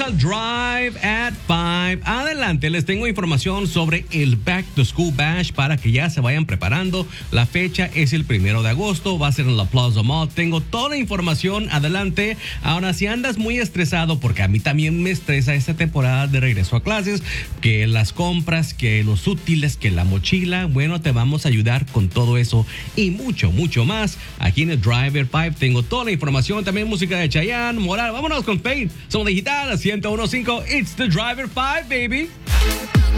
al Drive at 5. Adelante, les tengo información sobre el Back to School Bash para que ya se vayan preparando. La fecha es el 1 de agosto, va a ser en la Plaza Mall. Tengo toda la información, adelante. Ahora, si andas muy estresado, porque a mí también me estresa esta temporada de regreso a clases, que las compras, que los útiles, que la mochila, bueno, te vamos a ayudar con todo eso y mucho, mucho más. Aquí en el Drive at 5 tengo toda la información, también música de Chayanne, Moral. Vámonos con Fade, son digital, 101.5, it's the Drive at 5, baby.